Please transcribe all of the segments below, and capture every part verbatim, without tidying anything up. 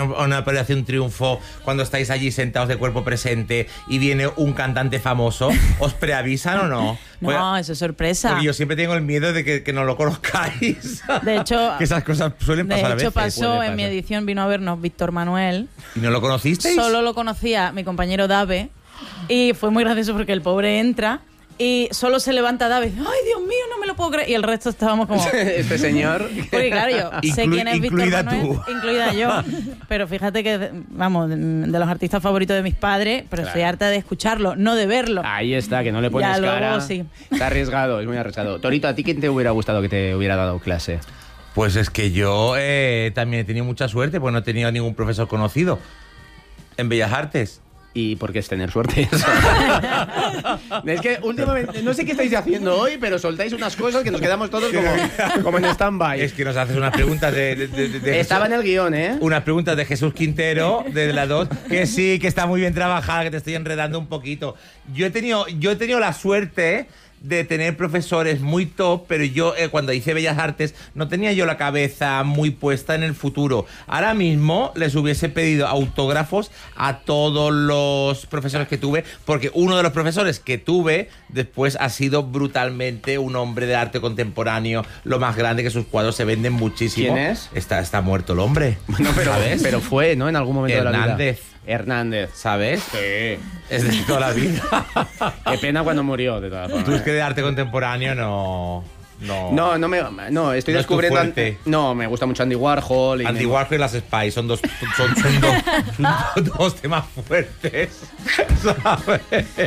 una Operación Triunfo cuando estáis allí sentados de cuerpo presente y viene un cantante famoso? ¿Os preavisan o no? No, pues, eso es sorpresa. Porque yo siempre tengo el miedo de que, que no lo conozcáis. De hecho, que esas cosas suelen pasar a de hecho veces. pasó en mi edición, vino a vernos Víctor Manuel. ¿Y no lo conocisteis? Solo lo conocía mi compañero Dave y fue muy gracioso porque el pobre entra y solo se levanta Dave y dice, ¡ay, Dios mío, no me lo puedo creer! Y el resto estábamos como... Este señor... Porque claro, yo Inclu- sé quién es Víctor incluida Manuel, tú. incluida yo. Pero fíjate que, vamos, de, de los artistas favoritos de mis padres, pero Claro. estoy harta de escucharlo, no de verlo. Ahí está, que no le pones Ya, luego cara. sí. Está arriesgado, es muy arriesgado. Torito, ¿a ti quién te hubiera gustado que te hubiera dado clase? Pues es que yo eh, también he tenido mucha suerte, pues no he tenido ningún profesor conocido en Bellas Artes. ¿Y por qué es tener suerte? Es que últimamente, no sé qué estáis haciendo hoy, pero soltáis unas cosas que nos quedamos todos como, como en stand-by. Es que nos haces unas preguntas de... de, de- de Estaba Jesús- en el guión, ¿eh? Unas preguntas de Jesús Quintero, de la dos, que sí, que está muy bien trabajada, que te estoy enredando un poquito. Yo he tenido, yo he tenido la suerte de tener profesores muy top, pero yo eh, cuando hice Bellas Artes no tenía yo la cabeza muy puesta en el futuro. Ahora mismo les hubiese pedido autógrafos a todos los profesores que tuve, porque uno de los profesores que tuve después ha sido brutalmente un hombre de arte contemporáneo, lo más grande, que sus cuadros se venden muchísimo. ¿Quién es? Está, está muerto el hombre. No, pero, ¿Sabes? pero fue, ¿no? En algún momento de la vida. Hernández. Hernández. ¿Sabes? Sí. Es de toda la vida. Qué pena cuando murió, de todas formas. Tú es que de arte contemporáneo no... No, No, no me, no, estoy No es tu descubriendo. fuerte. No, me gusta mucho Andy Warhol. Y Andy me- Warhol y las Spice son dos, son, son dos, son dos temas fuertes. ¿Sabes?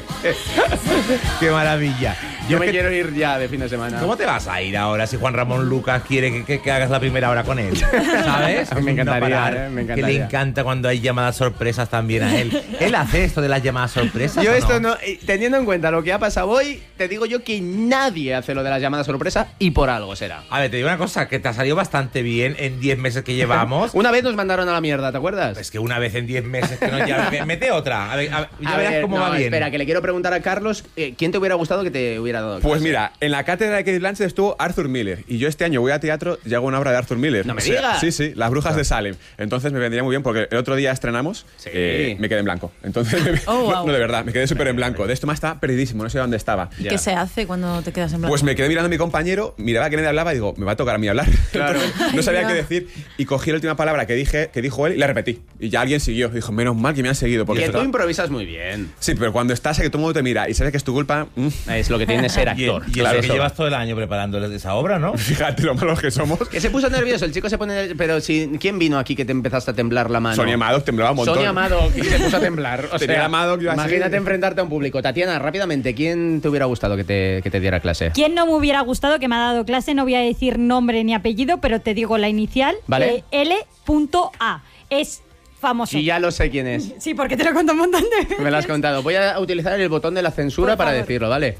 Qué maravilla. Yo es me que- quiero ir ya de fin de semana. ¿Cómo te vas a ir ahora si Juan Ramón Lucas quiere que, que- que hagas la primera hora con él? ¿Sabes? A mí me No encantaría, parar. eh, me Que le encantaría. encanta cuando hay llamadas sorpresas también a él. ¿Él hace esto de las llamadas sorpresas? Yo o esto no, eh, teniendo en cuenta lo que ha pasado hoy, te digo yo que nadie hace lo de las llamadas sorpresa y por algo será. A ver, te digo una cosa, que te ha salido bastante bien en diez meses que llevamos. Una vez nos mandaron a la mierda, ¿te acuerdas? Es que una vez en diez meses que no ya... me- Mete otra. A ver, a ver, ya A verás ver, cómo no, va bien. Espera, que le quiero preguntar a Carlos, eh, ¿quién te hubiera gustado que te hubiera dado Pues clase? mira, en la cátedra de Kate Blanchett estuvo Arthur Miller. Y yo este año voy a teatro y hago una obra de Arthur Miller. ¡No me O sea, digas! Sí, sí, Las Brujas de Salem. Entonces me vendría muy bien porque el otro día estrenamos, Sí. eh, me quedé en blanco. Entonces, me- Oh, wow. no, no, de verdad, me quedé súper en blanco. De esto más estaba perdidísimo, no sé dónde estaba. Ya. ¿Qué se hace cuando te quedas en blanco? Pues me quedé mirando a mi compañero, miraba que nadie hablaba y digo, me va a tocar a mí hablar. Claro. Entonces, no sabía Ay, qué no. decir y cogí la última palabra que dije, que dijo él y la repetí. Y ya alguien siguió. Dijo, menos mal que me han seguido. Porque Que esto- tú improvisas muy bien. Sí, pero cuando estás, que todo el mundo te mira y sabes que es tu culpa, mm, Es lo que tiene ser Y, actor. y eso Claro, que eso. llevas todo el año preparándoles esa obra, ¿no? fíjate lo malos que somos. Que se puso nervioso, el chico se pone... Pero si, ¿quién vino aquí que te empezaste a temblar la mano? Sonia Amado temblaba un montón. Sonia Amado, y se puso a temblar. O Tenía sea, Amado que iba así. imagínate enfrentarte a un público. Tatiana, rápidamente, ¿quién te hubiera gustado que te, que te diera clase? ¿Quién no me hubiera gustado que me ha dado clase? No voy a decir nombre ni apellido, pero te digo la inicial. Vale. eh, L A. Es famoso. Y ya lo sé quién es. Sí, porque te lo cuento un montón de veces. Me lo has contado. Voy a utilizar el botón de la censura Por para favor. decirlo, ¿vale?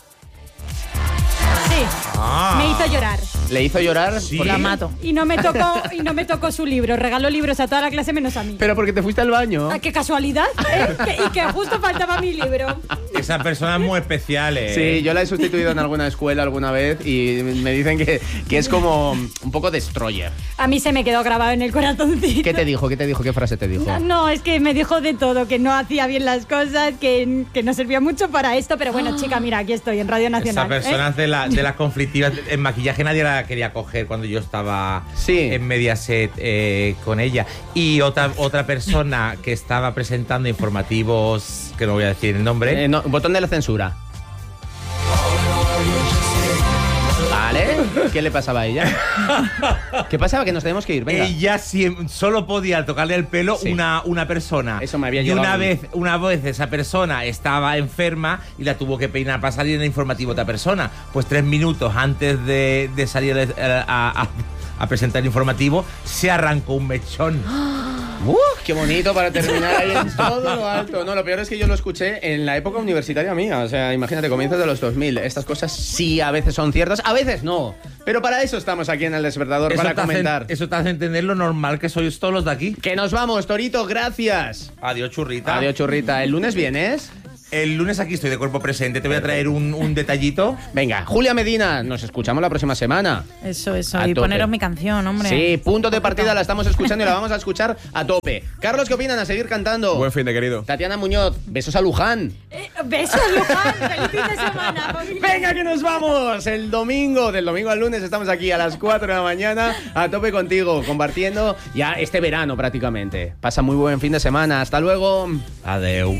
Sí. Ah. Me hizo llorar. Le hizo llorar. Sí. porque- La mato. Y no me tocó, y no me tocó su libro. Regaló libros a toda la clase menos a mí. Pero porque te fuiste al baño. Ah, qué casualidad, ¿eh? Que- y que justo faltaba mi libro. Esa persona es muy especial, ¿eh? Sí, yo la he sustituido en alguna escuela alguna vez y me dicen que, que es como un poco destroyer. A mí se me quedó grabado en el corazoncito. ¿Qué te dijo? ¿Qué te dijo? ¿Qué frase te dijo? No, no, es que me dijo de todo, que no hacía bien las cosas, que, que no servía mucho para esto, pero bueno, chica, mira, aquí estoy en Radio Esa Nacional. persona ¿eh? de, la, de las conflictivas. En maquillaje nadie la quería coger cuando yo estaba Sí. en Mediaset eh, con ella. Y otra, otra persona que estaba presentando informativos, que no voy a decir el nombre. Eh, no, botón de la censura. Vale. ¿Qué le pasaba a ella? ¿Qué pasaba? Que nos tenemos que ir. Venga. Ella siem- solo podía tocarle el pelo Sí. una, una persona. Eso me había Y llegado una a mí. vez, una vez esa persona estaba enferma y la tuvo que peinar para salir en el informativo otra persona. Pues tres minutos antes de, de salir a, a- a- a presentar el informativo, se arrancó un mechón. ¡Uh! ¡Qué bonito para terminar ahí en todo lo alto! No, lo peor es que yo lo escuché en la época universitaria mía. O sea, imagínate, comienzos de los dos mil. Estas cosas sí a veces son ciertas, a veces no. Pero para eso estamos aquí en El Despertador, para te hace- comentar. eso te hace entender lo normal que sois todos los de aquí. Que nos vamos, Torito, gracias. Adiós, churrita. Adiós, churrita. ¿El lunes vienes? El lunes aquí estoy de cuerpo presente. Te voy a traer un, un detallito. Venga, Julia Medina, nos escuchamos la próxima semana. Eso, eso. A y tope. poneros mi canción, hombre. Sí, punto de partida, la estamos escuchando y la vamos a escuchar a tope. Carlos, ¿qué opinan? A seguir cantando. Buen fin de querido. Tatiana Muñoz, besos a Luján. Eh, besos, Luján. Feliz fin de semana, familia. Venga, que nos vamos. El domingo, del domingo al lunes, estamos aquí a las cuatro de la mañana a tope contigo, compartiendo ya este verano prácticamente. Pasa muy buen fin de semana. Hasta luego. Adeu.